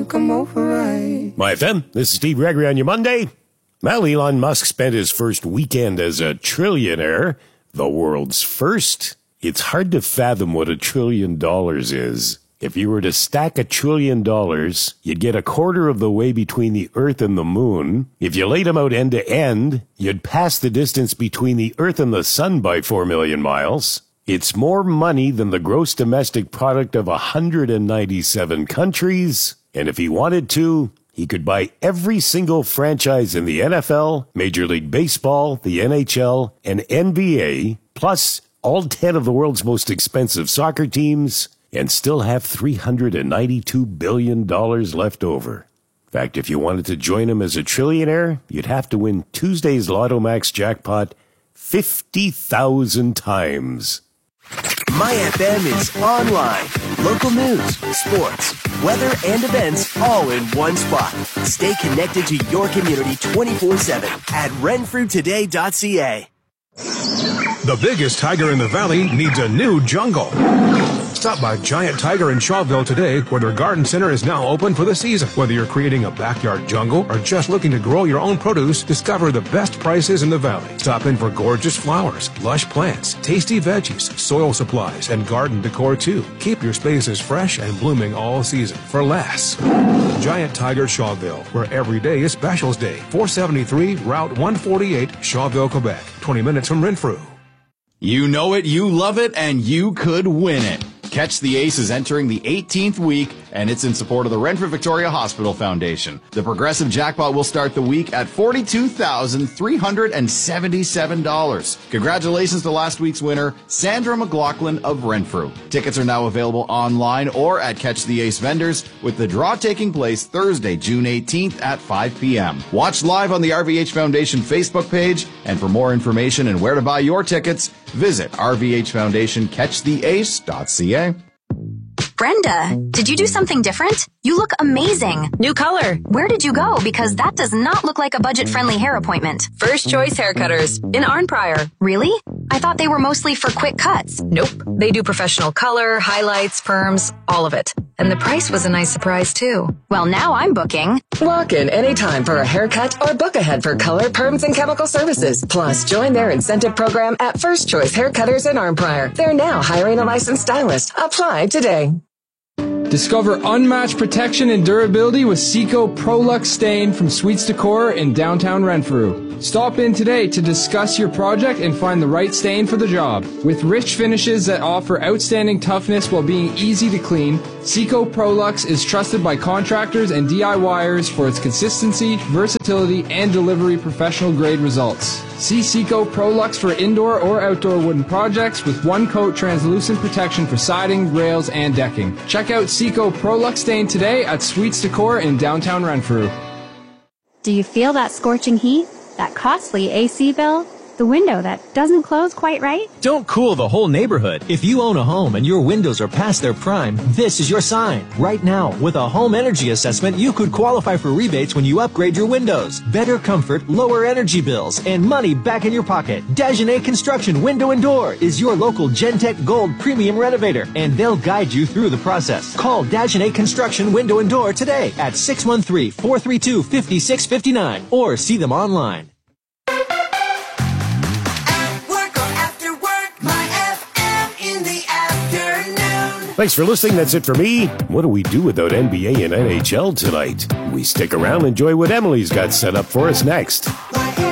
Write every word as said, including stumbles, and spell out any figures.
you come over right. My F M, this is Steve Gregory on your Monday. Well, Elon Musk spent his first weekend as a trillionaire, the world's first. It's hard to fathom what a trillion dollars is. If you were to stack a trillion dollars, you'd get a quarter of the way between the Earth and the Moon. If you laid them out end to end, you'd pass the distance between the Earth and the Sun by four million miles. It's more money than the gross domestic product of one hundred ninety-seven countries. And if he wanted to, he could buy every single franchise in the N F L, Major League Baseball, the N H L, and N B A, plus all ten of the world's most expensive soccer teams, and still have three hundred ninety-two billion dollars left over. In fact, if you wanted to join him as a trillionaire, you'd have to win Tuesday's Lotto Max jackpot fifty thousand times. My F M is online. Local news, sports, weather, and events all in one spot. Stay connected to your community twenty-four seven at renfrew today dot c a. The biggest tiger in the valley needs a new jungle. Stop by Giant Tiger in Shawville today, where their garden center is now open for the season. Whether you're creating a backyard jungle or just looking to grow your own produce, discover the best prices in the valley. Stop in for gorgeous flowers, lush plants, tasty veggies, soil supplies, and garden decor too. Keep your spaces fresh and blooming all season for less. Giant Tiger Shawville, where every day is Specials Day. four seventy-three Route one forty-eight, Shawville, Quebec. twenty minutes from Renfrew. You know it, you love it, and you could win it. Catch the Ace is entering the eighteenth week, and it's in support of the Renfrew Victoria Hospital Foundation. The Progressive Jackpot will start the week at forty-two thousand three hundred seventy-seven dollars. Congratulations to last week's winner, Sandra McLaughlin of Renfrew. Tickets are now available online or at Catch the Ace vendors, with the draw taking place Thursday, June eighteenth at five p.m. Watch live on the R V H Foundation Facebook page, and for more information and where to buy your tickets, visit R V H Foundation Catch the Ace dot c a. Brenda, did you do something different? You look amazing. New color. Where did you go? Because that does not look like a budget-friendly hair appointment. First Choice Haircutters in Arnprior. Really? I thought they were mostly for quick cuts. Nope. They do professional color, highlights, perms, all of it. And the price was a nice surprise, too. Well, now I'm booking. Walk in anytime for a haircut or book ahead for color, perms, and chemical services. Plus, join their incentive program at First Choice Haircutters in Arnprior. They're now hiring a licensed stylist. Apply today. Discover unmatched protection and durability with Seco ProLux Stain from Sweets Decor in downtown Renfrew. Stop in today to discuss your project and find the right stain for the job. With rich finishes that offer outstanding toughness while being easy to clean, Seco ProLux is trusted by contractors and DIYers for its consistency, versatility, and delivery professional-grade results. See Seco ProLux for indoor or outdoor wooden projects with one-coat translucent protection for siding, rails, and decking. Check out Seco ProLux Stain today at Sweets Decor in downtown Renfrew. Do you feel that scorching heat? That costly A C bill? The window that doesn't close quite right? Don't cool the whole neighborhood. If you own a home and your windows are past their prime, this is your sign. Right now, with a home energy assessment, you could qualify for rebates when you upgrade your windows. Better comfort, lower energy bills, and money back in your pocket. Dagenet Construction Window and Door is your local Gentech Gold Premium Renovator, and they'll guide you through the process. Call Dagenet Construction Window and Door today at six one three, four three two, five six five nine or see them online. Thanks for listening. That's it for me. What do we do without N B A and N H L tonight? We stick around and enjoy what Emily's got set up for us next.